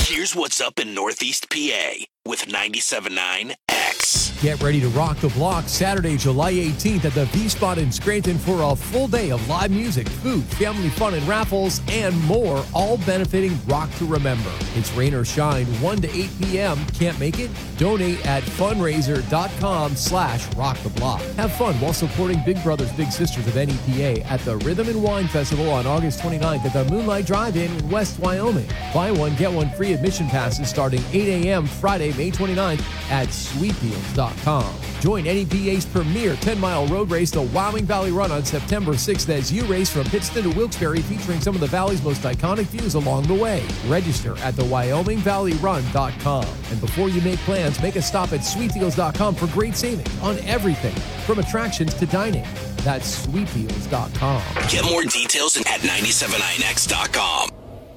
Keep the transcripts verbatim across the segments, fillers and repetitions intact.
Here's what's up in Northeast P A with ninety-seven point nine X. Get ready to rock the block Saturday, July eighteenth at the V-Spot in Scranton for a full day of live music, food, family fun, and raffles, and more, all benefiting Rock to Remember. It's rain or shine, one to eight p.m. Can't make it? Donate at fundraiser.com slash rock the block. Have fun while supporting Big Brothers Big Sisters of N E P A at the Rhythm and Wine Festival on August twenty-ninth at the Moonlight Drive-In in West Wyoming. Buy one, get one free admission passes starting eight a.m. Friday, May twenty-ninth at sweet deals dot com. Join N E P A's premier ten-mile road race, the Wyoming Valley Run, on September sixth as you race from Pittston to Wilkes-Barre, featuring some of the Valley's most iconic views along the way. Register at the wyoming valley run dot com. And before you make plans, make a stop at sweet deals dot com for great savings on everything from attractions to dining. That's sweet deals dot com. Get more details at ninety-seven nine X dot com.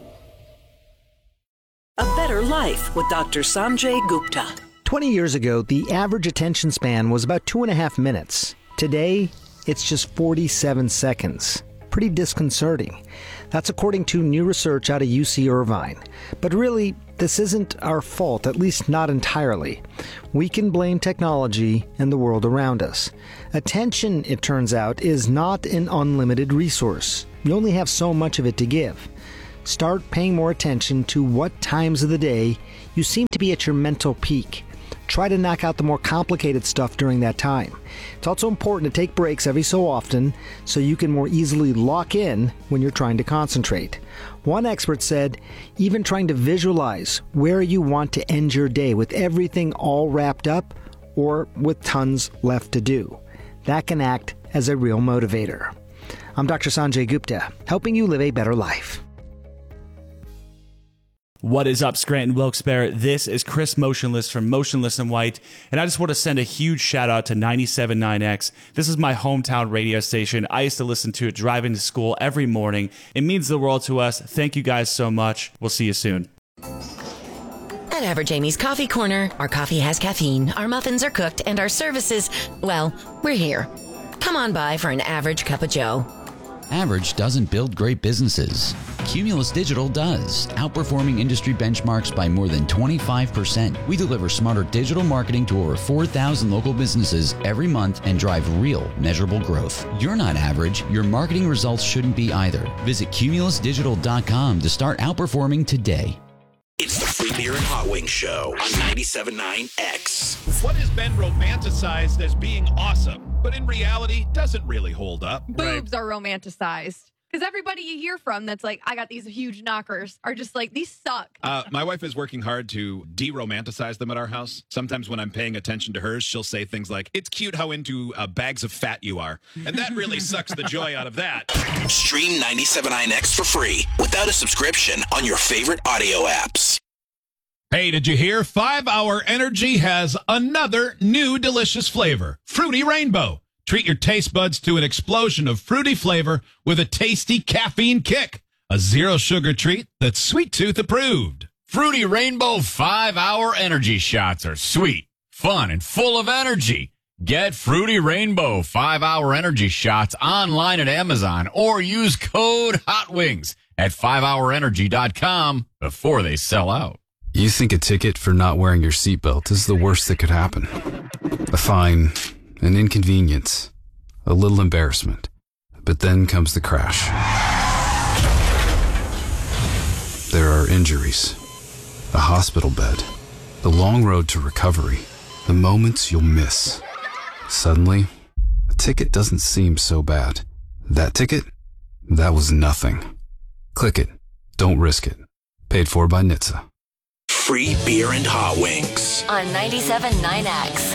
A Better Life with Doctor Sanjay Gupta. twenty years ago, the average attention span was about two and a half minutes. Today, it's just forty-seven seconds. Pretty disconcerting. That's according to new research out of U C Irvine. But really, this isn't our fault, at least not entirely. We can blame technology and the world around us. Attention, it turns out, is not an unlimited resource. You only have so much of it to give. Start paying more attention to what times of the day you seem to be at your mental peak. Try to knock out the more complicated stuff during that time. It's also important to take breaks every so often so you can more easily lock in when you're trying to concentrate. One expert said, even trying to visualize where you want to end your day with everything all wrapped up or with tons left to do. That can act as a real motivator. I'm Doctor Sanjay Gupta, helping you live a better life. What is up, Scranton Wilkes-Barre? This is Chris Motionless from Motionless and White, and I just want to send a huge shout out to ninety-seven point nine X. This is my hometown radio station. I used to listen to it driving to school every morning. It means the world to us. Thank you guys so much. We'll see you soon. At Average Amy's Coffee Corner, our coffee has caffeine, our muffins are cooked, and our services, well, we're here. Come on by for an average cup of joe. Average doesn't build great businesses. Cumulus Digital does, outperforming industry benchmarks by more than twenty-five percent. We deliver smarter digital marketing to over four thousand local businesses every month and drive real, measurable growth. You're not average. Your marketing results shouldn't be either. Visit cumulus digital dot com to start outperforming today. It's the Free Beer and Hot Wings Show on ninety-seven point nine X. What has been romanticized as being awesome, but in reality doesn't really hold up? Boobs are romanticized. Because everybody you hear from that's like, I got these huge knockers, are just like, these suck. Uh, my wife is working hard to de-romanticize them at our house. Sometimes when I'm paying attention to hers, she'll say things like, it's cute how into uh, bags of fat you are. And that really sucks the joy out of that. Stream ninety-seven point nine X for free without a subscription on your favorite audio apps. Hey, did you hear? five hour Energy has another new delicious flavor, Fruity Rainbow. Treat your taste buds to an explosion of fruity flavor with a tasty caffeine kick. A zero-sugar treat that's Sweet Tooth approved. Fruity Rainbow five hour Energy shots are sweet, fun, and full of energy. Get Fruity Rainbow five hour Energy shots online at Amazon or use code HOTWINGS at five hour energy dot com before they sell out. You think a ticket for not wearing your seatbelt is the worst that could happen. A fine, an inconvenience, a little embarrassment. But then comes the crash. There are injuries, a hospital bed, the long road to recovery, the moments you'll miss. Suddenly, a ticket doesn't seem so bad. That ticket? That was nothing. Click it. Don't risk it. Paid for by N H T S A. Free Beer and Hot Wings on ninety-seven point nine X.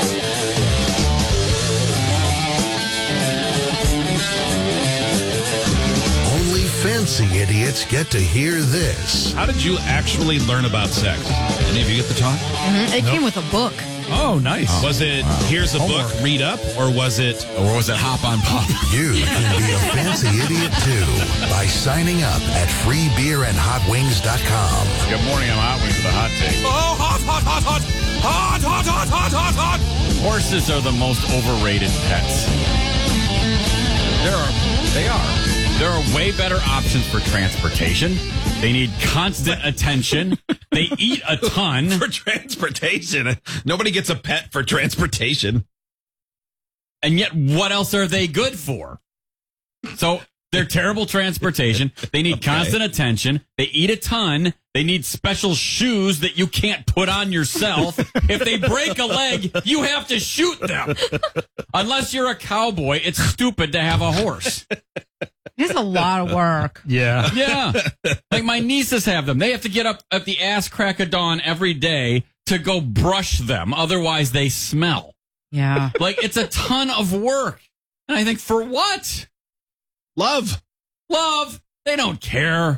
Only fancy idiots get to hear this. How did you actually learn about sex? Any of you get the talk? Mm-hmm. It nope. came with a book. Oh, nice. Oh, was it, wow. Here's a Homework. book, read up, or was it... Or was it hop on pop? You can be a fancy idiot, too, by signing up at free beer and hot wings dot com. Good morning, I'm Hot Wings with a hot take. Oh, hot, hot, hot, hot, hot, hot, hot, hot, hot, hot. Horses are the most overrated pets. There are, they are. There are way better options for transportation. They need constant attention. They eat a ton. For transportation. Nobody gets a pet for transportation. And yet, what else are they good for? So they're terrible transportation. They need okay. constant attention. They eat a ton. They need special shoes that you can't put on yourself. If they break a leg, you have to shoot them. Unless you're a cowboy, it's stupid to have a horse. It's a lot of work. Yeah. Yeah. Like my nieces have them. They have to get up at the ass crack of dawn every day to go brush them. Otherwise, they smell. Yeah. Like, it's a ton of work. And I think, for what? Love. Love. They don't care.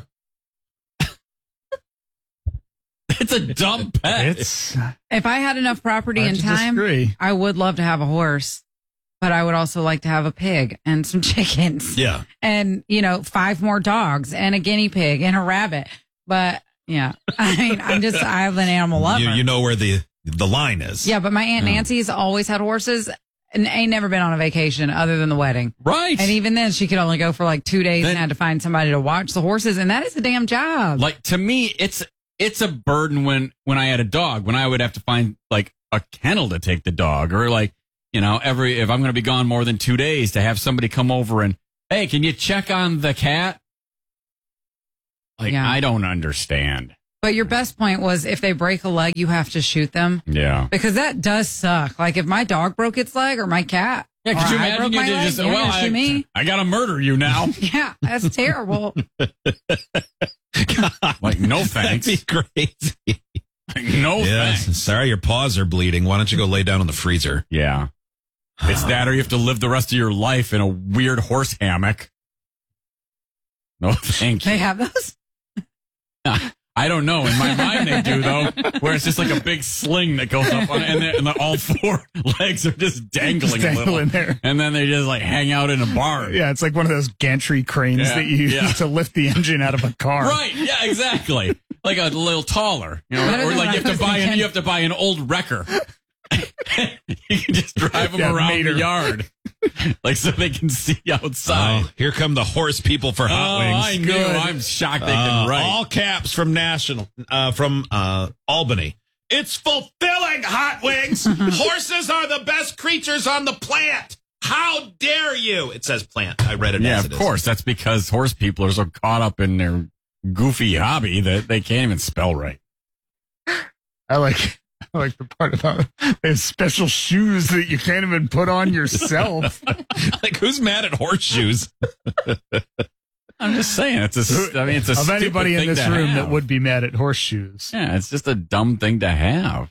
It's a dumb pet. It's, if I had enough property and time, disagree. I would love to have a horse, but I would also like to have a pig and some chickens. Yeah. And, you know, five more dogs and a guinea pig and a rabbit. But, yeah, I mean, I'm just, I'm an animal lover. You, you know where the, the line is. Yeah, but my Aunt Nancy's always had horses and ain't never been on a vacation other than the wedding. Right. And even then, she could only go for like two days then, and had to find somebody to watch the horses. And that is a damn job. Like, to me, it's it's a burden when, when I had a dog, when I would have to find like a kennel to take the dog, or like, you know, every if I'm going to be gone more than two days to have somebody come over and, hey, can you check on the cat? Like, yeah. I don't understand. But your best point was if they break a leg, you have to shoot them. Yeah. Because that does suck. Like if my dog broke its leg or my cat. Yeah, could you I imagine you leg, just, well, I, me. I got to murder you now. Yeah, that's terrible. Like, no thanks. That'd be crazy. Like, no yes. thanks. Sorry, your paws are bleeding. Why don't you go lay down in the freezer? Yeah. It's that or you have to live the rest of your life in a weird horse hammock. No, thank you. They have those? I don't know. In my mind, they do, though, where it's just like a big sling that goes up on, and, and the, all four legs are just dangling, just dangling a little. There. And then they just like hang out in a barn. Yeah, it's like one of those gantry cranes yeah, that you use yeah. to lift the engine out of a car. Right. Yeah, exactly. Like a little taller. You know, or like you have to buy an, you have to buy an old wrecker. You can just drive them yeah, around Mater. the yard. Like so they can see outside. Oh, here come the horse people for Hot oh, Wings. I knew. Good. I'm shocked they can uh, write. All caps from National, uh, from uh, Albany. It's fulfilling, Hot Wings. Horses are the best creatures on the planet. How dare you? It says plant. I read it yeah, as it it of course. Is. That's because horse people are so caught up in their goofy hobby that they can't even spell right. I like... I like the part about they have special shoes that you can't even put on yourself. Like, who's mad at horseshoes? I'm just saying, it's a. I mean, it's a of anybody in this room have. that would be mad at horseshoes. Yeah, it's just a dumb thing to have.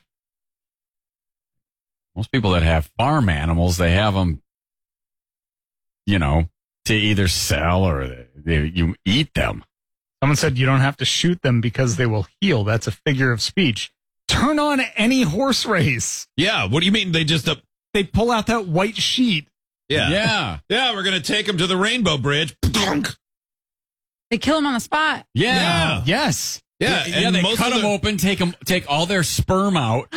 Most people that have farm animals, they have them, you know, to either sell or they, they, you eat them. Someone said you don't have to shoot them because they will heal. That's a figure of speech. Turn on any horse race. Yeah. What do you mean? They just, uh, they pull out that white sheet. Yeah. Yeah. Yeah. We're going to take them to the Rainbow Bridge. They kill them on the spot. Yeah. yeah. Yes. Yeah. Yeah. yeah they cut them the... open, take them, take all their sperm out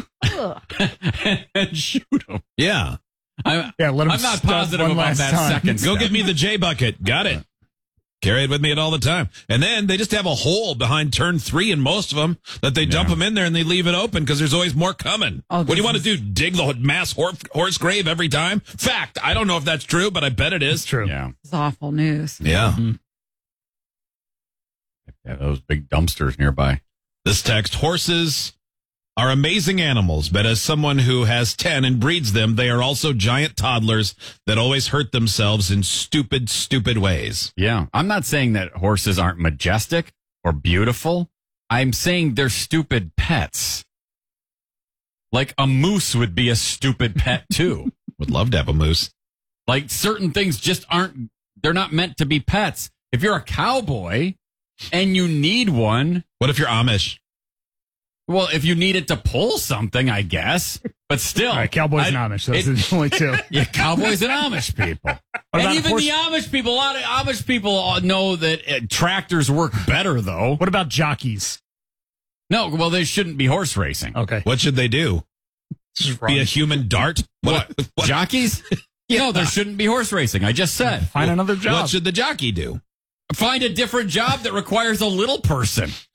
and shoot them. Yeah. I'm, yeah. Let them I'm not positive about that time. second Go step. get me the J bucket. Got it. Carry it with me at all the time. And then they just have a hole behind turn three in most of them that they dump yeah. them in there and they leave it open because there's always more coming. Oh, what do you want is... to do? Dig the mass horse, horse grave every time? Fact. I don't know if that's true, but I bet it is. It's true. Yeah. It's awful news. Yeah. Mm-hmm. Yeah, those big dumpsters nearby. This text, horses are amazing animals, but as someone who has ten and breeds them, they are also giant toddlers that always hurt themselves in stupid, stupid ways. Yeah. I'm not saying that horses aren't majestic or beautiful. I'm saying they're stupid pets. Like a moose would be a stupid pet too. Would love to have a moose. Like certain things just aren't, they're not meant to be pets. If you're a cowboy and you need one. What if you're Amish? Well, if you needed to pull something, I guess. But still. All right, Cowboys I, and Amish. Those it, are the only two. Yeah, Cowboys and Amish people. And even horse- the Amish people, a lot of Amish people know that uh, tractors work better, though. What about jockeys? No, well, they shouldn't be horse racing. Okay. What should they do? Be a human dart? What? what? what? Jockeys? Yeah. No, there shouldn't be horse racing. I just said. Find well, another job. What should the jockey do? Find a different job that requires a little person. All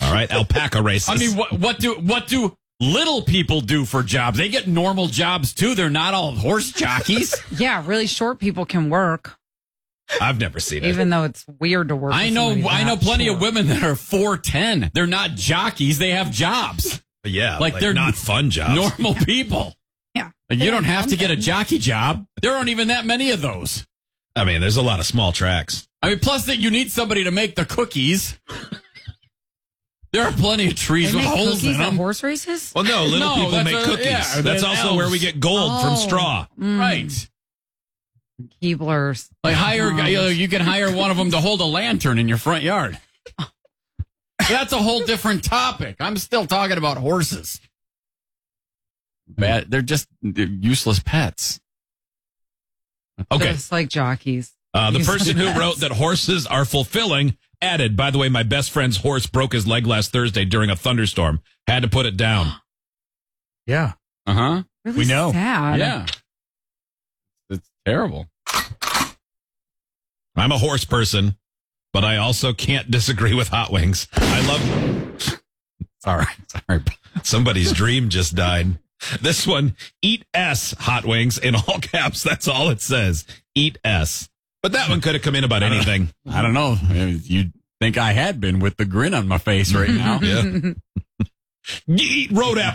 All right, alpaca races. I mean, what, what do what do little people do for jobs? They get normal jobs too. They're not all horse jockeys. Yeah, really short people can work. I've never seen it. Even though it's weird to work. I with know. somebody I know that plenty short. of women that are four ten. They're not jockeys. They have jobs. Yeah, like, like they're not fun jobs. Normal people. Yeah. Like, you don't have to get a jockey job. There aren't even that many of those. I mean, there's a lot of small tracks. I mean, plus that you need somebody to make the cookies. There are plenty of trees They with make holes cookies in at them. horse races? Well, no, little No, people that's make a- cookies. yeah, that's they're also elves. where we get gold Oh. from straw. Mm. Right. Keeblers. Like hire, Oh. you, know, you can hire one of them to hold a lantern in your front yard. That's a whole different topic. I'm still talking about horses. Bad. They're just they're useless pets. Okay. Just like jockeys. Uh, the Useless person who pets. wrote that horses are fulfilling added, by the way, my best friend's horse broke his leg last Thursday during a thunderstorm. Had to put it down. Yeah. Uh huh. Really We know. sad. Yeah. It's terrible. I'm a horse person, but I also can't disagree with hot wings. I love. Sorry. Sorry. Somebody's dream just died. This one, eat S hot wings in all caps. That's all it says. Eat S. But that one could have come in about anything. I don't know. You'd think I had been with the grin on my face right now. Yeah. Eat road apple.